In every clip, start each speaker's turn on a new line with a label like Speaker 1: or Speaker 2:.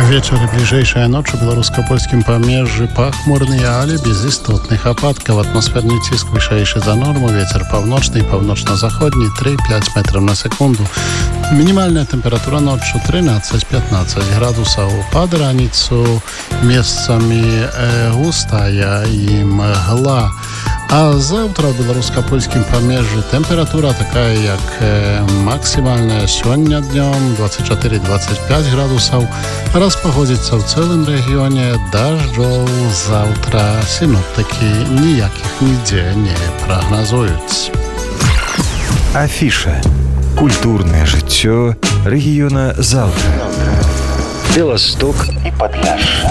Speaker 1: Вечер и ближайшая ночь в белорусско-польским помежжы пахмурные, але без істотных опадков. Атмосферный циск вышэйшы за норму, ветер паўночны, паўночна-заходні 3-5 метров на секунду. Минимальная температура ночью 13-15 градусов. Под раніцу месцами густая и мгла. А завтра в белорусско-польским помежжы температура такая, як максимальная сегодня днем 24-25 градусов. Распогодится в целом регионе, дождов завтра синоптики ніяких ніде не прогнозують.
Speaker 2: Афіша. Культурное жыццё рэгіёна заўтра. Беласток і Падляшша.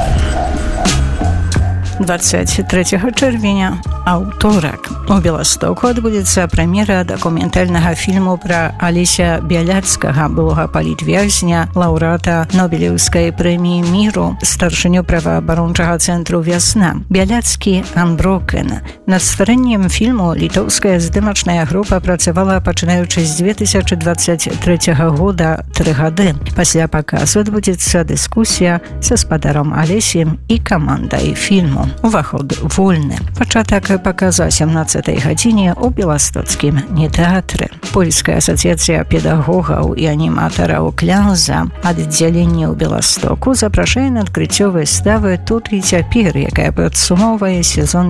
Speaker 3: 23 чэрвеня, аўторак. У Беластоку адбудзецца прэм'ера дакументальнага фільму пра Алеся Бяляцкага, былога палітвязня, лаўрэата Нобелеўскай прэміі міру, старшыню праваабарончага цэнтру «Вясна». Бяляцкі «Unbroken». Над стварэннем фільму літоўская здымачная група працавала пачынаючы з 2023 года 3 гады. Пасля паказу адбудзецца дыскусія са спадаром Алесем і камандай фільму. Уваход вольны. Пачатак паказа 17-й гадзіне ў беластоцкім нетэатры. Польская асацыяцыя педагогаў і аніматараў «Клянза» аддзяленне ў Беластоку запрашае на адкрыццё выставы «Тут і цяпер», якая падсумоўвае сезон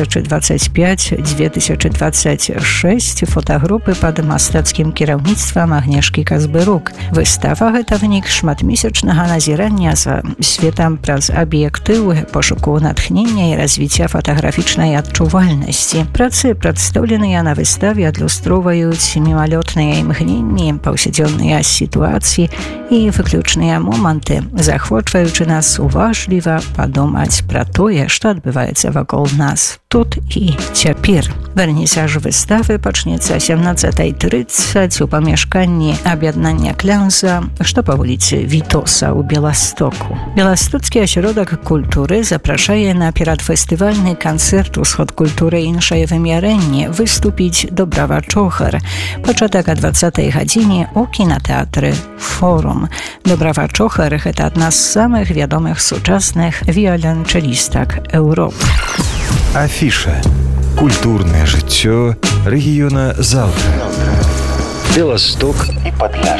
Speaker 3: 2025-2026 фотагрупы пад мастацкім кіраўніцтвам Агнешкі Казбырук. Выстава гэта вынік шматмесячнага назірання за светам праз аб'ектыў, пошуку натхнення і развіцця фотаграфічнай адчувальнасці. Працы, прадстаўленыя на выставе, адлюстроўваюць мімалётныя імгненні, паўсядзённыя сітуацыі і выключныя моманты, захвочваючы нас уважліва падумаць пра тое, што адбываецца вакол нас тут і цяпер. Вернісаж выставы пачнецца 17:30 у памяшканні аб'яднання «Клянза», што па вуліцы Вітоса ў Беластоку. Беластоцкі асяродак культуры запрашае на перадфестывальны канцэрт «Усход культуры і іншае вымярэнне» выступіць Добрава Чохар. Пачатак о 20-й гадзіне у кінатэатры «Форум». Добрава Чохар – гэта адна з самых вядомых сучасных віяланчэлістак Еўропы.
Speaker 2: Афіша. Культурное жыццё рэгіёна заўтра. Беласток і Падляшша.